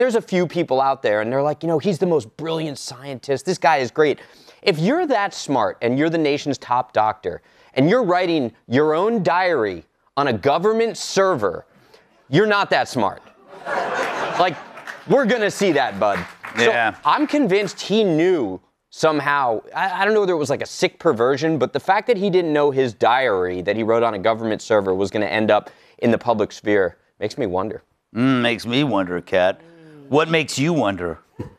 there's a few people out there, and they're like, he's the most brilliant scientist. This guy is great. If you're that smart and you're the nation's top doctor, and you're writing your own diary on a government server, you're not that smart. Like, we're going to see that, bud. Yeah. So I'm convinced he knew somehow, I don't know whether it was like a sick perversion, but the fact that he didn't know his diary that he wrote on a government server was going to end up in the public sphere makes me wonder. Makes me wonder, Kat. What makes you wonder?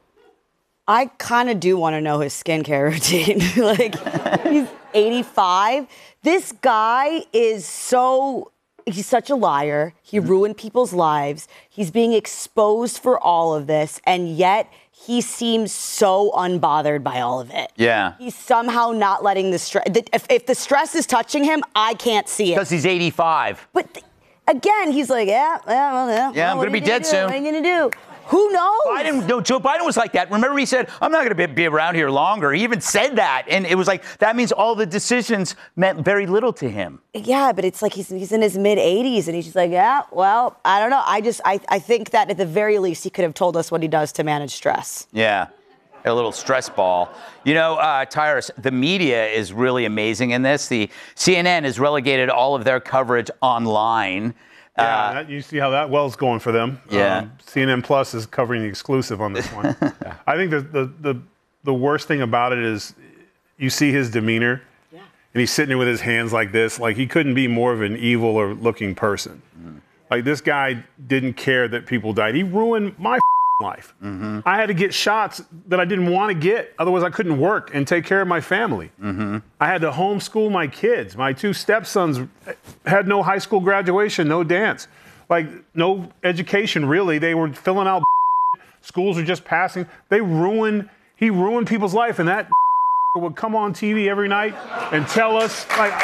I kind of do want to know his skincare routine. Like, he's 85. This guy is he's such a liar. He ruined people's lives. He's being exposed for all of this, and yet he seems so unbothered by all of it. Yeah. He's somehow not letting the stress. If the stress is touching him, I can't see it. Because he's 85. But again, he's like, yeah, I'm going to be dead soon. What are you going to do? Who knows? Joe Biden was like that. Remember, he said, I'm not going to be around here longer. He even said that. And it was like, that means all the decisions meant very little to him. Yeah, but it's like he's in his mid-80s, and he's just like, yeah, well, I don't know. I think that at the very least, he could have told us what he does to manage stress. Yeah, a little stress ball. Tyrus, the media is really amazing in this. The CNN has relegated all of their coverage online. Yeah, you see how that well's going for them. Yeah. CNN Plus is covering the exclusive on this one. I think the worst thing about it is you see his demeanor, and he's sitting there with his hands like this. Like, he couldn't be more of an evil or looking person. Like, this guy didn't care that people died. He ruined my life. I had to get shots that I didn't want to get. Otherwise, I couldn't work and take care of my family. I had to homeschool my kids. My two stepsons had no high school graduation, no dance, like no education, really. They were filling out schools are just passing. He ruined people's life, and that would come on TV every night and tell us, like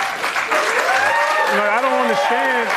I don't understand.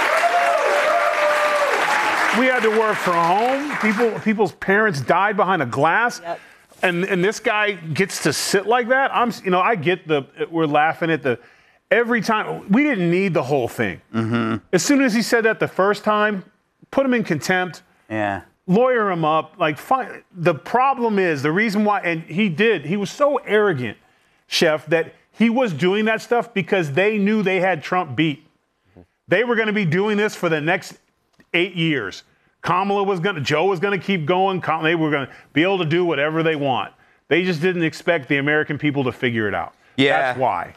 We had to work from home. People's parents died behind a glass. Yep. And this guy gets to sit like that. I get we're laughing at every time. We didn't need the whole thing. As soon as he said that the first time, put him in contempt. Yeah. Lawyer him up. Like, fine. The problem is, the reason why, and he was so arrogant, Chef, that he was doing that stuff because they knew they had Trump beat. They were going to be doing this for the next 8 years. Joe was going to keep going. They were going to be able to do whatever they want. They just didn't expect the American people to figure it out. Yeah. That's why.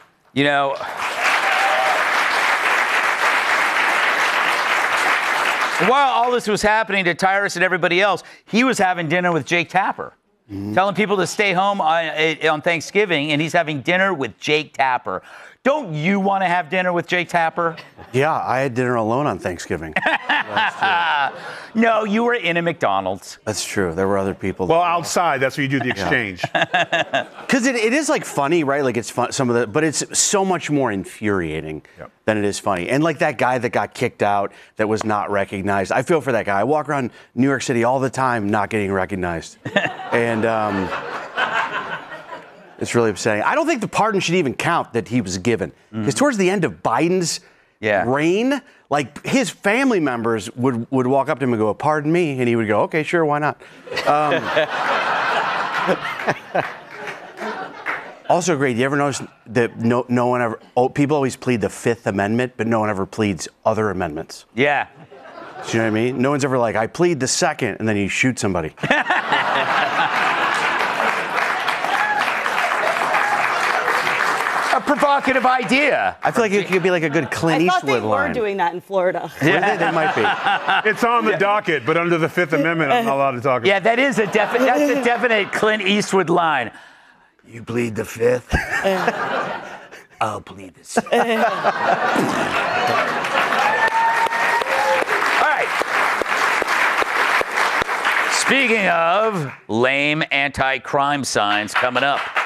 While all this was happening to Tyrus and everybody else, he was having dinner with Jake Tapper, telling people to stay home on Thanksgiving, and he's having dinner with Jake Tapper. Don't you want to have dinner with Jake Tapper? Yeah, I had dinner alone on Thanksgiving. No, you were in a McDonald's. That's true. There were other people. Well, outside, that's where you do the exchange. Because it is like funny, right? Like, it's fun, but it's so much more infuriating than it is funny. And like that guy that got kicked out that was not recognized. I feel for that guy. I walk around New York City all the time not getting recognized. And it's really upsetting. I don't think the pardon should even count that he was given. Because towards the end of Biden's reign, like, his family members would walk up to him and go, "Pardon me," and he would go, "Okay, sure, why not?" Also great. You ever notice that no one ever? People always plead the Fifth Amendment, but no one ever pleads other amendments. Yeah. Do you know what I mean? No one's ever like, "I plead the Second," and then you shoot somebody. A provocative idea. I feel like it could be like a good Clint Eastwood line. I thought they were doing that in Florida. Yeah, they might be. It's on the docket, but under the Fifth Amendment, I'm not allowed to talk about it. Yeah, that's a definite Clint Eastwood line. You plead the Fifth? I'll plead the Sixth. All right. Speaking of lame anti-crime signs coming up.